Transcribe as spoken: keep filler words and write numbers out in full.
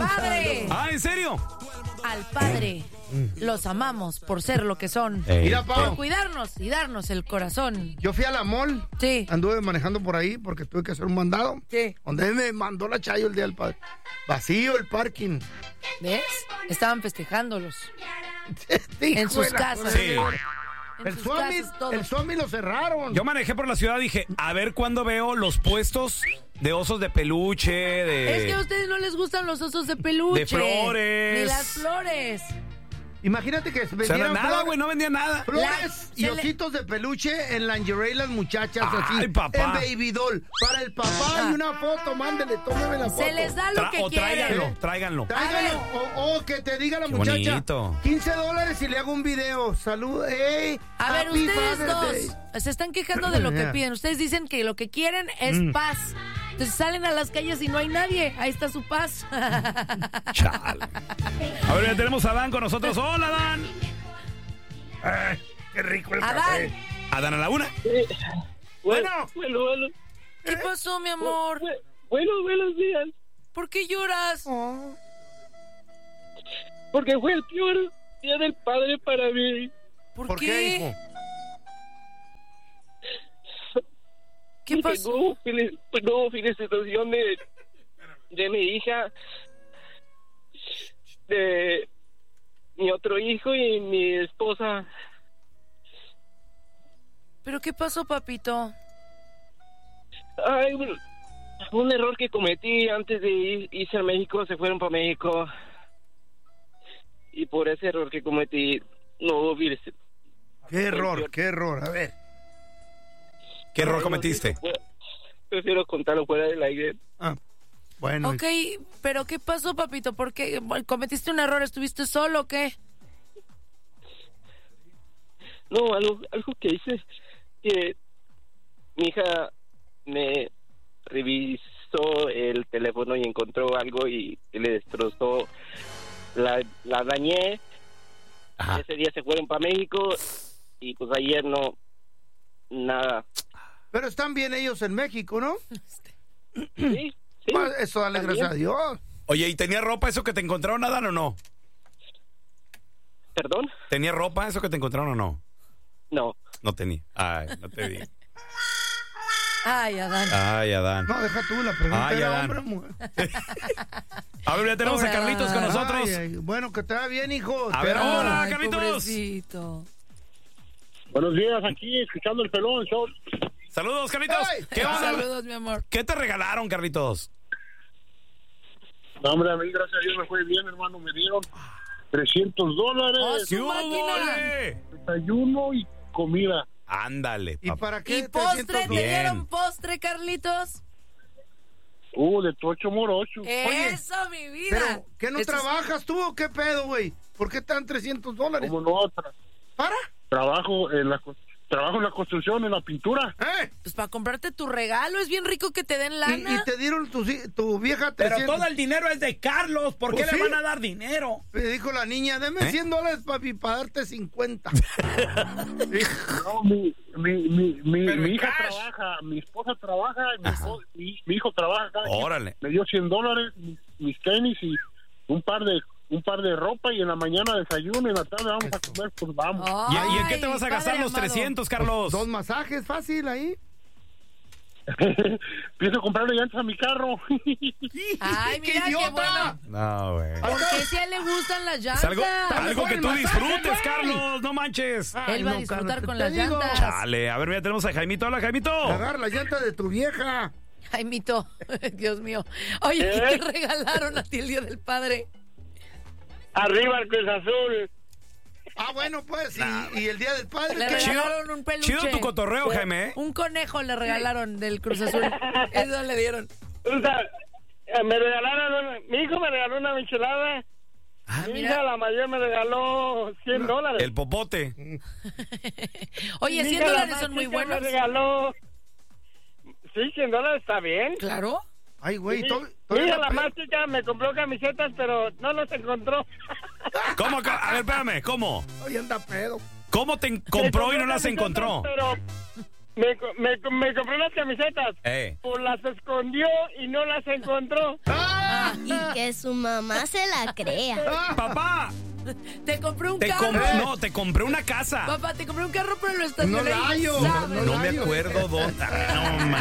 padre. Ah, ¿en serio? Al padre. Los amamos por ser lo que son. Ey, Mira, Pau. Por cuidarnos y darnos el corazón. Yo fui a la mall. Sí. Anduve manejando por ahí porque tuve que hacer un mandado. Sí. Donde me mandó la Chayo el día del padre. Vacío el parking. ¿Ves? Estaban festejándolos. Hijo En sus de la casas. Sí. En El sus Swami, casas, todo. el Swami lo cerraron. Yo manejé por la ciudad y dije, a ver cuándo veo los puestos de osos de peluche, de... Es que a ustedes no les gustan los osos de peluche. De flores. Ni las flores. Imagínate que O sea, vendieran nada, flores- güey, no vendía nada. Flores La- y se le- ositos de peluche en lingerie las muchachas Ay, así. papá. En baby doll. Para el papá y una foto, mándele, tómeme la foto. Se les da lo Tra- que o tráiganlo, quieren. tráiganlo. Tráigalo, o, o que te diga la Qué muchacha. bonito. quince dólares y le hago un video. Salud, hey. A ver, happy ustedes Father's dos Day. se están quejando de lo que Yeah. piden. Ustedes dicen que lo que quieren es Mm. paz. Entonces salen a las calles y no hay nadie. Ahí está su paz. Chale. A ver, ya tenemos a Dan con nosotros. Hola, Dan. Ay, qué rico el Adán. café. A Dan a la una. Bueno. Bueno, bueno, ¿Qué pasó, mi amor? bu- bueno, buenos días. ¿Por qué lloras? Oh. Porque fue el peor día del padre para mí. ¿Por, ¿Por qué? qué, hijo? ¿Qué Porque pasó? No hubo, fel- no hubo felicitación de, de mi hija, de mi otro hijo y mi esposa. ¿Pero qué pasó, papito? Ay, bueno, fue un error que cometí antes de ir, irse a México. Se fueron para México. Y por ese error que cometí, no hubo felici- Qué error, qué error. A ver. ¿Qué error cometiste? Prefiero contarlo fuera del aire. Ah, bueno. Ok, pero ¿qué pasó, papito? ¿Por qué cometiste un error? ¿Estuviste solo o qué? No, algo, algo que hice, que mi hija me revisó el teléfono y encontró algo y, y le destrozó, la, la dañé. Ajá. Ese día se fueron para México y pues ayer no, nada. Pero están bien ellos en México, ¿no? Sí, sí. Pues eso dale también. gracias a Dios. Oye, ¿y tenía ropa eso que te encontraron, Adán, o no? ¿Perdón? ¿Tenía ropa eso que te encontraron o no? No. No tenía. Ay, no te di. Ay, Adán. Ay, Adán. No, deja tú la pregunta. Ay, ¿Era Adán. hombre o mujer? A ver, ya tenemos a Hola. Carlitos con nosotros. Ay, ay, bueno, que te va bien, hijo. A Te ver, amo. hola, Ay, Carlitos. pobrecito. Buenos días, aquí escuchando el pelón show. Saludos, Carlitos. Ay. ¿Qué onda? Saludos, mi amor. ¿Qué te regalaron, Carlitos? No, hombre, a mí, gracias a Dios, me fue bien, hermano. Me dieron trescientos dólares, Oh, ¿Qué su hubo, máquina. vale? desayuno y comida. Ándale, ¿Y papá. para qué? ¿Y postre? trescientos ¿Te Bien. dieron postre, Carlitos? Uh, de tocho morocho. Eso, mi vida. ¿Pero qué no Esto es- trabajas tú o qué pedo, güey? ¿Por qué están trescientos dólares? ¿Cómo no? Tra- ¿Para? trabajo en la co- trabajo en la construcción, en la pintura. ¿Eh? Pues para comprarte tu regalo, es bien rico que te den Y, lana. y te dieron tu, tu vieja Pero trescientos. todo el dinero es de Carlos. ¿Por qué Pues le sí. van a dar dinero? Me dijo la niña, deme ¿Eh? cien dólares, papi, para darte cincuenta. No, mi, mi, mi, mi, Pero mi en hija cash. trabaja, mi esposa trabaja, y mi, Ajá. esposo- mi, mi hijo trabaja. cada quien Órale. Me dio cien dólares, mis, mis tenis y un par de un par de ropa, y en la mañana desayuno y en la tarde vamos a comer, pues vamos. ¿Y, y en qué Ay, te vas a gastar padre los amado. trescientos, Carlos? Dos masajes, fácil ahí. Empiezo a comprarle llantas a mi carro. Ay, ¡Qué mira qué, idiota! bueno. No, güey. Porque si a él le gustan las Es llantas. algo, algo que el tú masaje, disfrutes, güey. Carlos. No manches. Él va a no, disfrutar cálmate, con te las digo. llantas. Chale, a ver, ya tenemos a Jaimito. Hola, Jaimito. Agarra la llanta de tu vieja. Ay, mito. Dios mío. Oye, ¿qué ¿Eh? te regalaron a ti el Día del Padre? Arriba el Cruz Azul. Ah, bueno, pues, y, y el día del padre. Le ¿qué? regalaron un peluche. Chido tu cotorreo, Jaime. ¿eh? Un conejo le regalaron del Cruz Azul. Eso le dieron. O sea, eh, me regalaron, una- mi hijo me regaló una michelada. Ah, mi mira. hija, la mayor, me regaló cien dólares. El popote. Oye, Mi cien hija, la dólares más son muy chica, buenos. Me regaló. Sí, cien dólares está bien. Claro. Ay, güey, Mi- to- mi todavía hija, la la pe- más chica, me compró camisetas, pero no las encontró. ¿Cómo? ca- A ver, espérame. ¿Cómo? Hoy anda pedo. ¿Cómo te en- Me compró y no compró las camisetas, encontró? Pero me, co- me, co- me compró unas camisetas. Eh. Pues las escondió y no las encontró. Ah, y que su mamá se la crea. Papá, Te compré un te carro. compré, no, te compré una casa. Papá, te compré un carro, pero lo estacioné. No la hallo, ¿sabes? no No la me hallo. acuerdo dónde. No,